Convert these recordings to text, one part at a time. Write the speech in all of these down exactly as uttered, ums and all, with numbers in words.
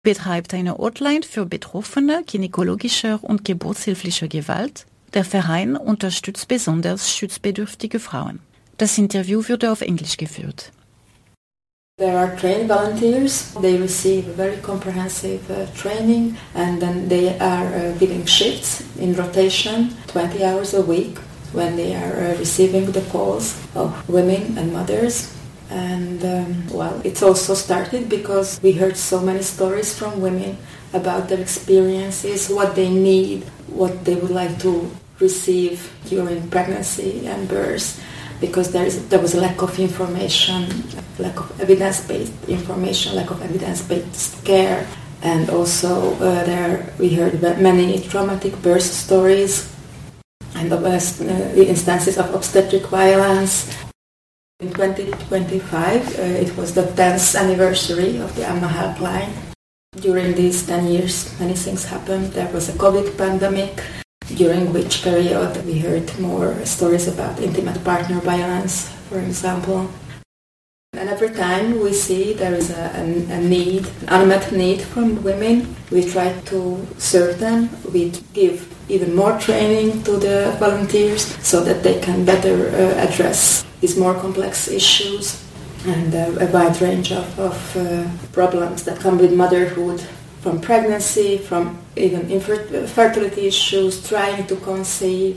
betreibt eine Hotline für Betroffene gynäkologischer und geburtshilflicher Gewalt. Der Verein unterstützt besonders schutzbedürftige Frauen. Das Interview wurde auf Englisch geführt. There are trained volunteers. They receive a very comprehensive uh, training, and then they are uh, giving shifts in rotation, twenty hours a week, when they are uh, receiving the calls of women and mothers. And um, well, it's also started because we heard so many stories from women about their experiences, what they need, what they would like to receive during pregnancy and birth, because there is there was a lack of information, lack of evidence-based information, lack of evidence-based care, and also uh, there we heard many traumatic birth stories and the uh, instances of obstetric violence. In twenty twenty-five, uh, it was the tenth anniversary of the Amma Helpline. During these ten years, many things happened. There was a COVID pandemic, during which period we heard more stories about intimate partner violence, for example. And every time we see there is a, a, a need, an unmet need from women, we try to serve them. We give even more training to the volunteers so that they can better uh, address these more complex issues and uh, a wide range of, of uh, problems that come with motherhood, from pregnancy, from even infertility issues, trying to conceive,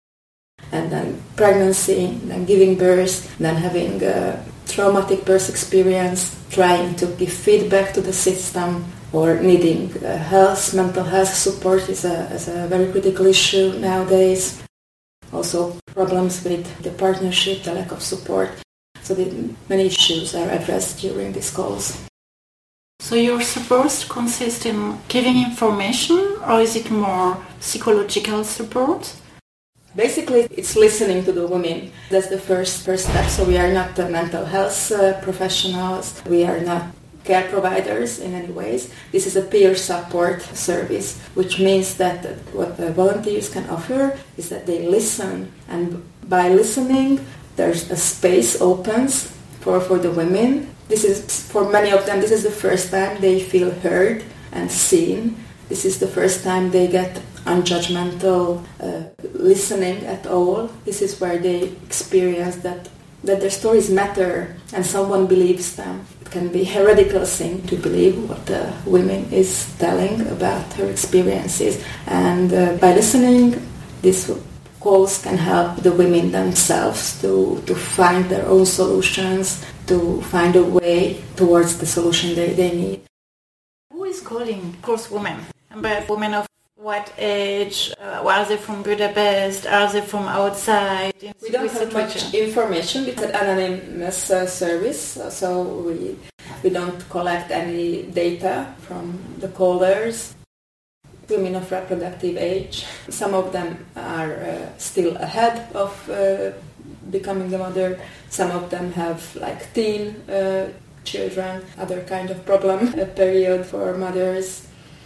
and then pregnancy, then giving birth, then having a traumatic birth experience, trying to give feedback to the system, or needing uh, health, mental health support is a, is a very critical issue nowadays. Also problems with the partnership, the lack of support. So the, many issues are addressed during these calls. So your support consists in giving information, or is it more psychological support? Basically, it's listening to the women. That's the first first step. So we are not uh, mental health uh, professionals. We are not care providers in any ways. This is a peer support service, which means that what the volunteers can offer is that they listen, and by listening, there's a space opens for, for the women. This is, for many of them, this is the first time they feel heard and seen. This is the first time they get unjudgmental uh, listening at all. This is where they experience that, that their stories matter and someone believes them. It can be a radical thing to believe what the woman is telling about her experiences. And uh, by listening, these calls can help the women themselves to, to find their own solutions, to find a way towards the solution they, they need. Who is calling? Of course, women. But women of what age? Uh, are they from Budapest? Are they from outside? We don't have much information. It's an anonymous uh, service, so we we don't collect any data from the callers. Women of reproductive age. Some of them are uh, still ahead of uh, becoming a mother. Some of them have like teen uh, children, other kind of problem, a period for mothers.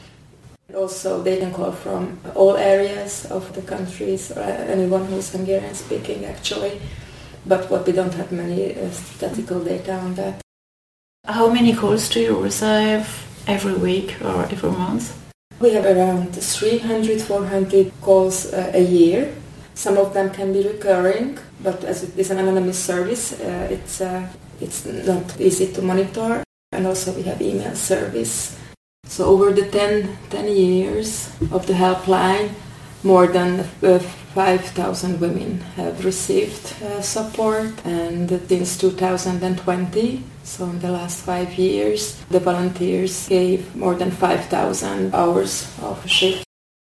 Also, they can call from all areas of the countries, or anyone who's Hungarian speaking actually, but what we don't have many uh, statistical data on that. How many calls do you receive every week or every month? We have around three hundred to four hundred calls uh, a year. Some of them can be recurring, but as it is an anonymous service, uh, it's, uh, it's not easy to monitor. And also we have email service. So over the ten, ten years of the helpline, more than uh, five thousand women have received uh, support, and since two thousand twenty, so in the last five years, the volunteers gave more than five thousand hours of shift.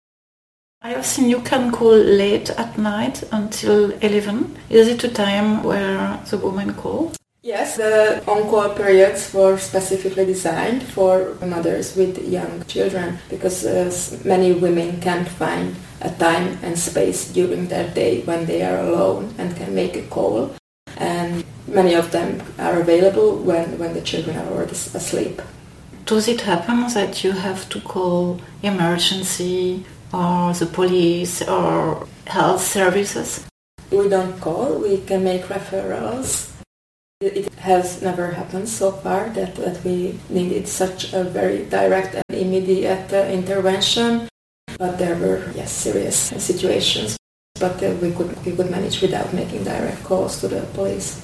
I have seen you can call late at night until eleven. Is it a time where the women call? Yes, the on-call periods were specifically designed for mothers with young children, because uh, many women can't find a time and space during their day when they are alone and can make a call. And many of them are available when, when the children are already asleep. Does it happen that you have to call emergency or the police or health services? We don't call, we can make referrals. It has never happened so far that, that we needed such a very direct and immediate uh, intervention, but there were yes serious situations. But uh, we could we could manage without making direct calls to the police.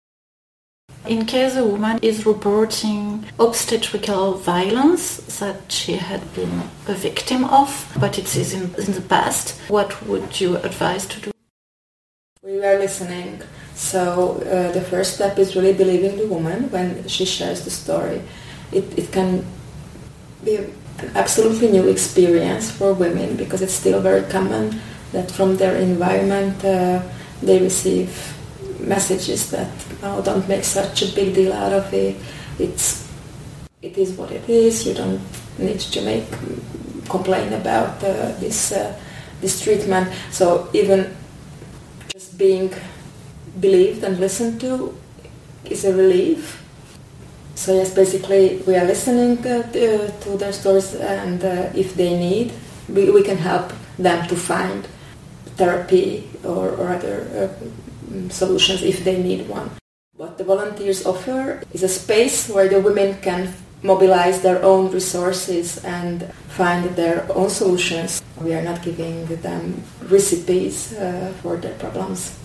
In case a woman is reporting obstetrical violence that she had been a victim of, but it is in, in the past, what would you advise to do? We were listening. So uh, the first step is really believing the woman when she shares the story. It, it can be an absolutely new experience for women because it's still very common that from their environment uh, they receive messages that oh, don't make such a big deal out of it. It's it is what it is. You don't need to make complain about uh, this uh, this treatment. So even just being believed and listened to is a relief. So yes, basically we are listening uh, to, to their stories, and uh, if they need, we, we can help them to find therapy or, or other uh, solutions if they need one. What the volunteers offer is a space where the women can mobilize their own resources and find their own solutions. We are not giving them recipes uh, for their problems.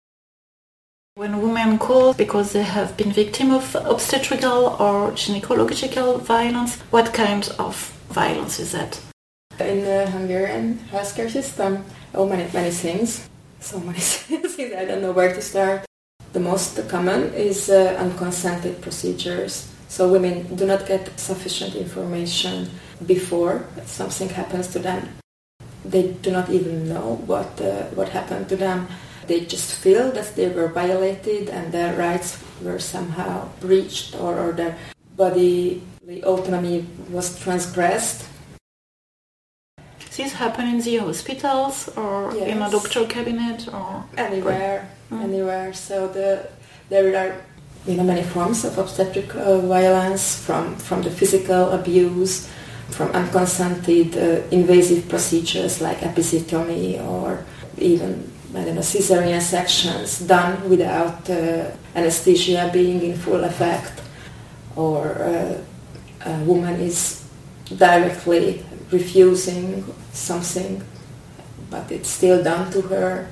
When women call because they have been victim of obstetrical or gynecological violence, what kind of violence is that? In the Hungarian healthcare system, oh, many, many things. So many things, I don't know where to start. The most common is uh, unconsented procedures. So women do not get sufficient information before something happens to them. They do not even know what uh, what happened to them. They just feel that they were violated and their rights were somehow breached, or, or their body autonomy was transgressed. This happen in the hospitals or yes. in a doctor cabinet or anywhere, mm. anywhere. So the there are you know many forms of obstetric uh, violence, from from the physical abuse, from unconsented uh, invasive procedures like episiotomy, or even I don't know cesarean sections done without uh, anesthesia being in full effect, or uh, a woman is directly refusing something, but it's still done to her.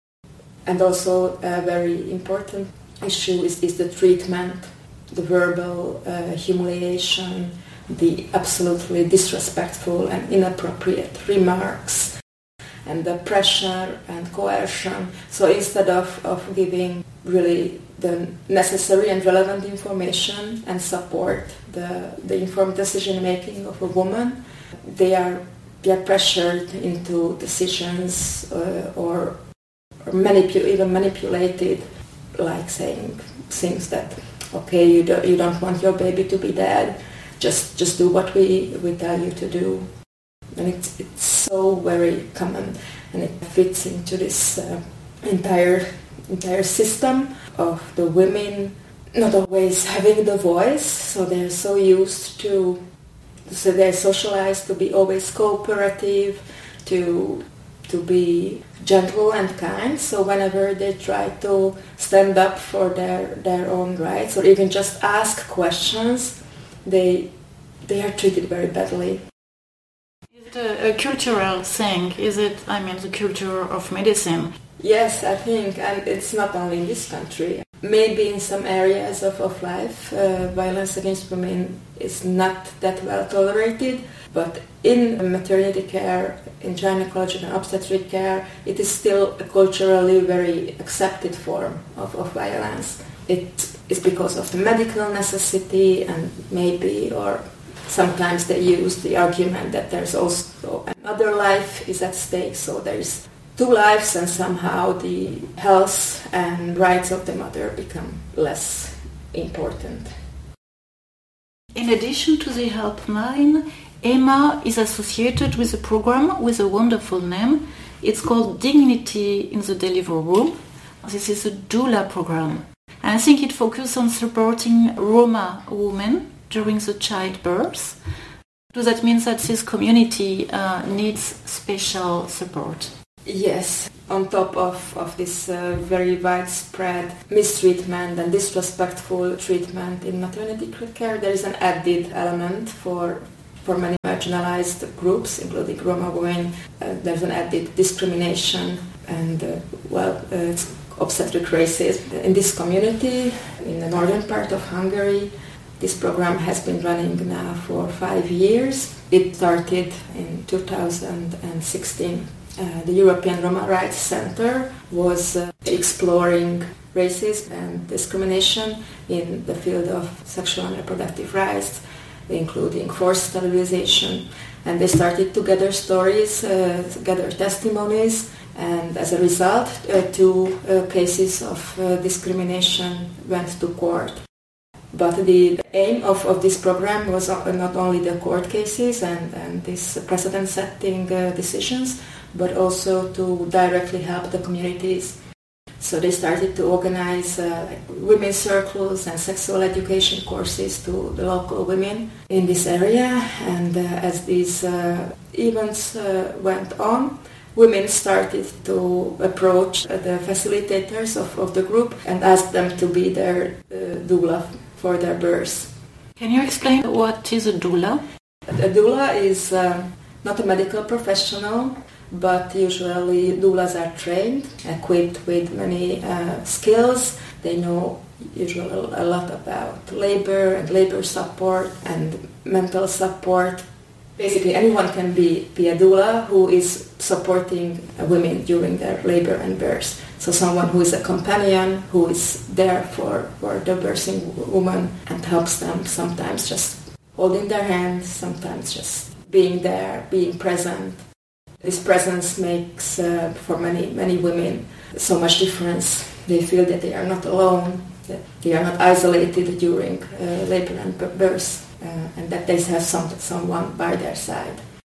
And also a very important issue is, is the treatment, the verbal uh, humiliation, the absolutely disrespectful and inappropriate remarks, and the pressure and coercion. So instead of, of giving really the necessary and relevant information and support the, the informed decision making of a woman, they are they are pressured into decisions uh, or, or manipu- even manipulated, like saying things that okay, you don't you don't want your baby to be dead, just just do what we, we tell you to do. And it's it's so very common, and it fits into this uh, entire entire system of the women not always having the voice. So they're so used to, so they're socialized to be always cooperative, to to be gentle and kind. So whenever they try to stand up for their their own rights or even just ask questions, they they are treated very badly. Is it a, a cultural thing? Is it, I mean, the culture of medicine? Yes, I think, and it's not only in this country. Maybe in some areas of, of life, uh, violence against women is not that well tolerated, but in maternity care, in gynecological and obstetric care, it is still a culturally very accepted form of, of violence. It is because of the medical necessity, and maybe, or sometimes they use the argument that there's also another life is at stake, so there's two lives, and somehow the health and rights of the mother become less important. In addition to the helpline, Emma is associated with a program with a wonderful name. It's called Dignity in the Delivery Room. This is a doula program. And I think it focuses on supporting Roma women during the childbirth. So that means that this community uh, needs special support. Yes. On top of, of this uh, very widespread mistreatment and disrespectful treatment in maternity care, there is an added element for for many marginalized groups, including Roma women. Uh, there's an added discrimination and, uh, well, uh, obstetric racism. In this community, in the northern part of Hungary, this program has been running now for five years. It started in two thousand sixteen. Uh, the European Roma Rights Center was uh, exploring racism and discrimination in the field of sexual and reproductive rights, including forced sterilization. And they started to gather stories, uh, gather testimonies, and as a result, uh, two uh, cases of uh, discrimination went to court. But the aim of, of this program was not only the court cases and, and these precedent-setting uh, decisions, but also to directly help the communities. So they started to organize uh, like women's circles and sexual education courses to the local women in this area. And uh, as these uh, events uh, went on, women started to approach the facilitators of, of the group and ask them to be their uh, doula for their births. Can you explain what is a doula? A doula is uh, not a medical professional, but usually doulas are trained, equipped with many uh, skills. They know usually a lot about labor and labor support and mental support. Basically, anyone can be, be a doula who is supporting women during their labor and birth. So someone who is a companion, who is there for, for the birthing woman and helps them, sometimes just holding their hand, sometimes just being there, being present. This presence makes, uh, for many, many women, so much difference. They feel that they are not alone, that they are not isolated during uh, labor and birth, uh, and that they have some, someone by their side.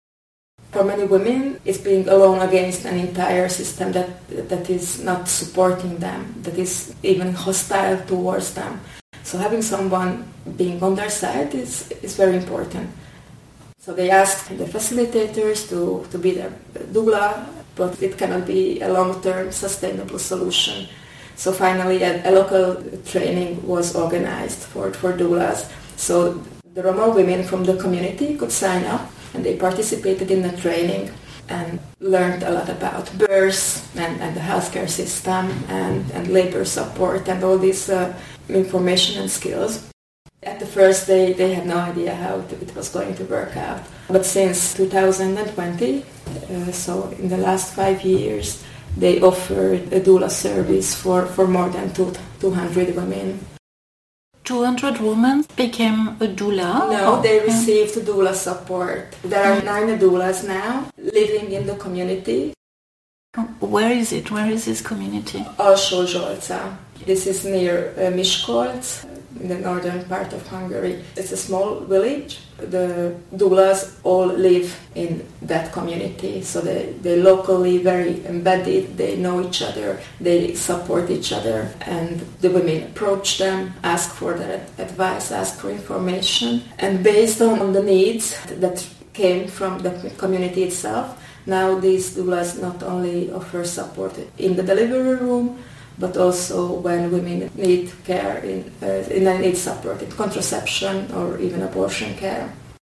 For many women, it's being alone against an entire system that, that is not supporting them, that is even hostile towards them. So having someone being on their side is, is very important. So they asked the facilitators to, to be their doula, but it cannot be a long-term sustainable solution. So finally a, a local training was organized for, for doulas. So the Roma women from the community could sign up and they participated in the training and learned a lot about birth and, and the healthcare system and, and labor support and all these uh, information and skills. At the first day, they had no idea how it was going to work out. But since two thousand twenty, uh, so in the last five years, they offered a doula service for, for more than two hundred women. two hundred women became a doula? No, they received yeah. doula support. There are nine doulas now living in the community. Where is it? Where is this community? Alsó-Zsolca. This is near uh, Miskolc, in the northern part of Hungary. It's a small village. The doulas all live in that community, so they, they're locally very embedded, they know each other, they support each other, and the women approach them, ask for their advice, ask for information, and based on the needs that came from the community itself, now these doulas not only offer support in the delivery room, but also when women need care, in, uh, in need support in contraception or even abortion care.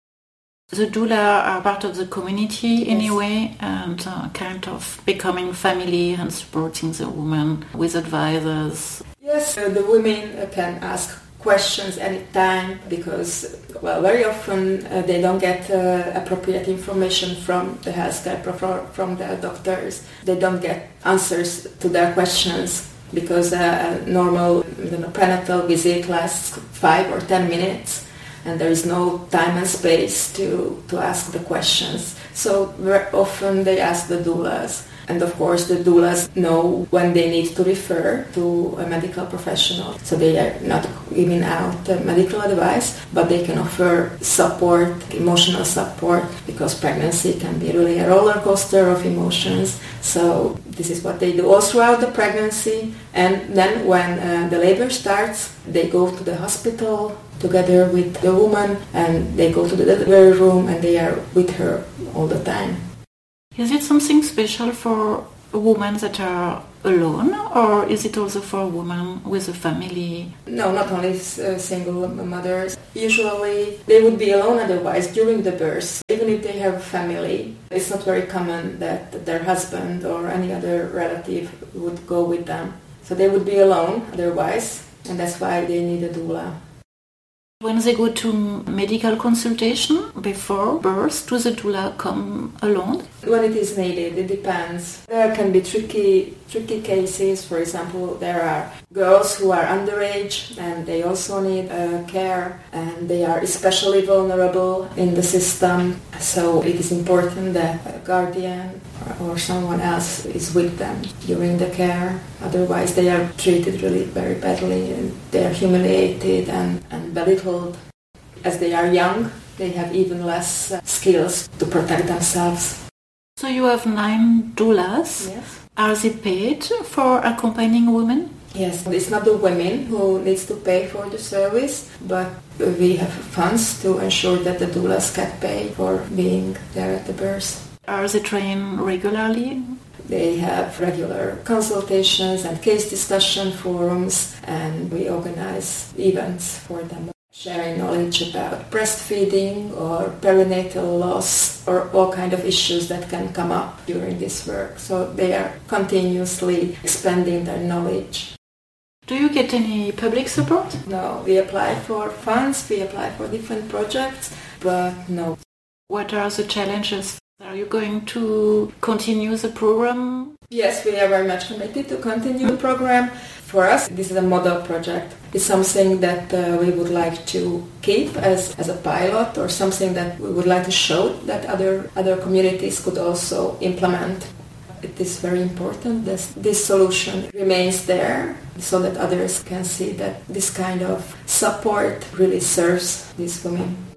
The doula are part of the community yes. anyway, and uh, kind of becoming family and supporting the woman with advisors. Yes, uh, the women can ask questions anytime because, well, very often uh, they don't get uh, appropriate information from the healthcare prof- from the doctors. They don't get answers to their questions because uh, a normal you know, prenatal visit lasts five or ten minutes and there is no time and space to, to ask the questions. So very often they ask the doulas. And of course the doulas know when they need to refer to a medical professional. So they are not giving out uh, medical advice, but they can offer support, emotional support, because pregnancy can be really a roller coaster of emotions. So this is what they do all throughout the pregnancy. And then when uh, the labor starts, they go to the hospital together with the woman and they go to the delivery room and they are with her all the time. Is it something special for women that are alone, or is it also for women with a family? No, not only uh, single mothers. Usually they would be alone otherwise during the birth. Even if they have a family, it's not very common that their husband or any other relative would go with them. So they would be alone otherwise, and that's why they need a doula. When they go to medical consultation before birth, does the doula come alone? When it is needed, it depends. There can be tricky tricky cases. For example, there are girls who are underage and they also need uh, care, and they are especially vulnerable in the system. So it is important that a guardian or, or someone else is with them during the care. Otherwise, they are treated really very badly and they are humiliated and, and belittled. As they are young, they have even less uh, skills to protect themselves. So you have nine doulas. Yes. Are they paid for accompanying women? Yes, it's not the women who needs to pay for the service, but we have funds to ensure that the doulas get paid for being there at the birth. Are they trained regularly? They have regular consultations and case discussion forums, and we organize events for them, sharing knowledge about breastfeeding or perinatal loss or all kind of issues that can come up during this work. So they are continuously expanding their knowledge. Do you get any public support? No, we apply for funds, we apply for different projects, but no. What are the challenges? Are you going to continue the program? Yes, we are very much committed to continue the program. For us, this is a model project. It's something that uh, we would like to keep as, as a pilot, or something that we would like to show that other, other communities could also implement. It is very important that this solution remains there so that others can see that this kind of support really serves these women.